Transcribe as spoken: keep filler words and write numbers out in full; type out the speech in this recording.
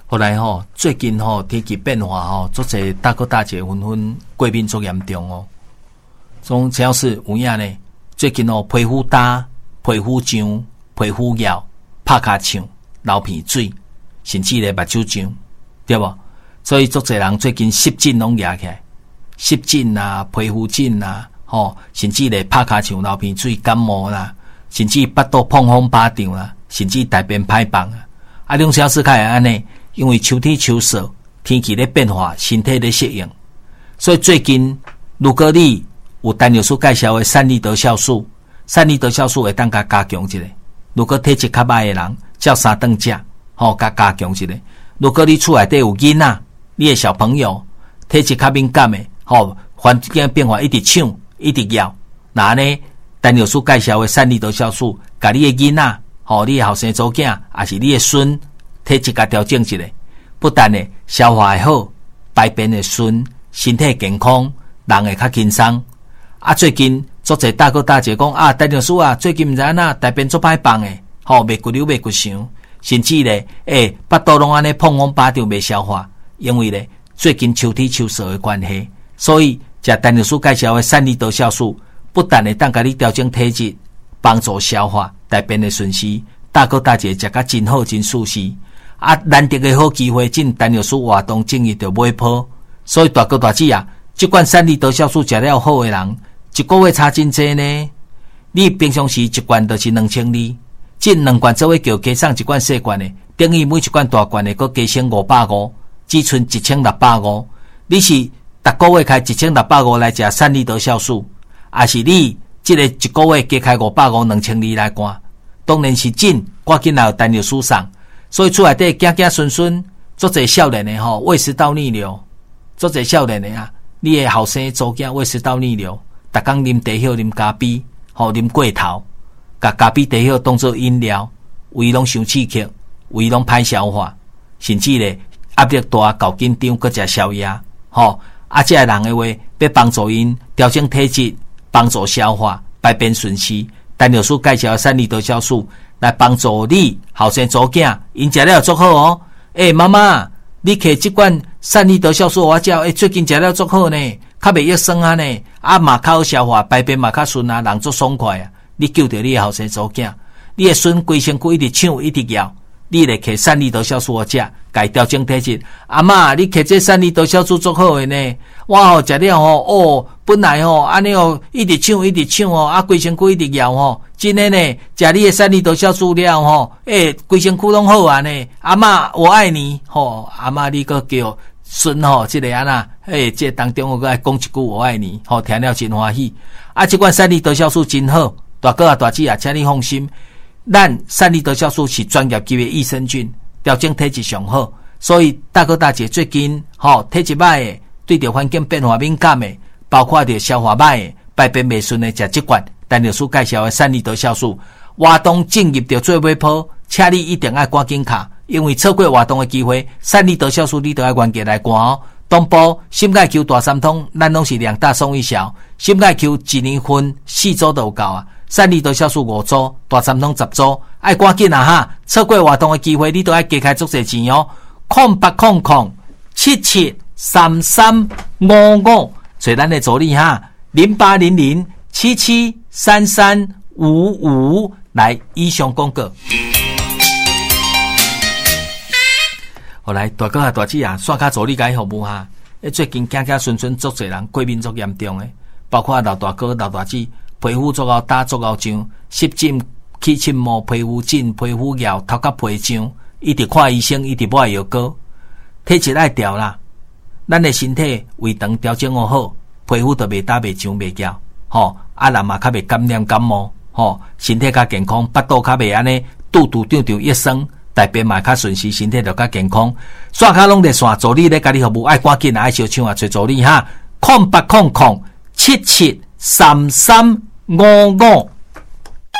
后来吼、哦，最近吼、哦、天气变化吼，足侪大哥大姐纷纷过敏足严重哦。种只要是有影呢，最近哦皮肤干、皮肤痒、皮肤痒、拍卡呛、流鼻水，甚至咧目睭痒，对无？所以足侪人最近湿疹拢压起来，湿疹啊、皮肤疹啊，吼、哦，甚至咧拍卡呛、流鼻水、感冒啦，甚至腹肚碰风巴掌啦，甚至大便歹放啊。啊，两小时开会安尼。因为秋天秋色，天气咧变化，身体咧适应，所以最近如果你有陈老师介绍的三利得酵素，三利得酵素会当甲加强一下。如果体质较歹的人，照三顿食，吼、哦，甲加强一下。如果你厝内底有囡仔，你的小朋友体质较敏感的，吼、哦，环境变化一直抢，一直要，那呢，陈老师介绍的三利得酵素，甲你的囡仔，吼、哦，你的后生祖囝，还是你的孙。体质甲调整一下，不但呢消化会好，排便会顺，身体健康，人会较轻松。啊，最近足侪大哥大姐讲啊，陈老师啊，最近毋知影啊，大便足歹放诶，吼、哦，袂骨溜袂骨伤，甚至咧，诶、欸，腹肚拢安尼碰风巴掌袂消化，因为咧最近秋天秋色的关系，所以食陈老师介绍的三利得酵素，不但会当甲你调整体质，帮助消化，大便的顺序，大哥大姐食甲真好真舒适。啊，难得的好机会，进陈老师活动正义就买破，所以大哥大姐啊，这罐三利得酵素食了好的人，一个月差真济呢。你平常时一罐就是两千二，进两罐做伙叫加送一罐小罐的，等于每一罐大罐的，佮加升五百五，只剩一千六百五。你是逐个月开一千六百五来食三利得酵素，还是你这个一个月加开五百五两千二来干？当然是进，赶紧来有陈老师送。所以厝内底囝囝孙孙，足侪少年的吼，胃食道逆流，足侪少年的啊，你的后生祖囝胃食道逆流，逐工啉茶叶、啉咖啡，吼啉过头，甲咖啡茶叶当做饮料，胃拢伤刺激，胃拢歹消化，甚至咧压力大、搞紧张，搁食宵夜，吼啊，这人的话，要帮助因调整体质，帮助消化，排便顺序。陈老师介绍的三利得酵素。来帮助你后生祖囝，因食了足好哦。诶、欸，妈妈，你摕这罐三利得酵素我食，诶、欸，最近食了足好呢，较袂益酸啊呢，啊嘛较好消化，排便嘛较顺啊，人足爽快啊。你救着你的后生祖囝，你的孙规身躯一直抢一直摇，你来摕三利得酵素我食，改调整体质。阿嬷，你摕这三利得酵素足好的呢，我吼食了吼，哦，本来吼安尼哦，一直抢一直抢哦，啊规身躯一直摇吼。真的呢，食你的三利得酵素了吼，诶、欸，规身躯拢好啊呢。阿嬷，我爱你吼，阿嬷你个叫孙吼，这个安那，诶、欸，这当中我爱讲一句我爱你，吼，听了真欢喜。啊，这款三利得酵素真好，大哥啊大姐啊，请你放心，咱三利得酵素是专业级的益生菌，调整体质上好，所以大哥大姐最近吼体质歹的，对着环境变化敏感的，包括着消化歹的、排便未顺的，食这罐。陈老师介绍的三利得酵素，活动进入着做尾波，请你一定要赶紧卡，因为错过活动的机会，三利得酵素你都要原价来赶哦。东部心钙球大三通，咱拢是两大送一小，心钙球一年分四组都有够啊，三利得酵素五组，大三通十组，爱赶紧啊哈！错过活动的机会，你都要加开足侪钱哦。空八空空七七三三五五，找咱的助理哈，零八零零七七。三三五五来以上广告。后来大哥啊大姐啊，刷卡助理解服务哈。诶，最近囝囝孙孙足侪人过敏足严重诶，包括老大哥老大姐，皮肤足够打足够痒，湿疹、起荨膜、皮肤疹、皮肤痒、头壳皮痒，一直看医生，一直买药膏，体质爱调啦。咱的身体胃肠调整好，皮肤就袂打袂痒袂痒，吼。啊，人嘛较袂感染感冒，吼，身体较健康，腹肚较袂安尼，肚肚胀胀一酸，大便嘛较顺时，身体就较健康。刷卡拢在线，助理咧甲你服务，爱赶紧啊，爱小抢啊，找助理哈，空八空空七七三三五五。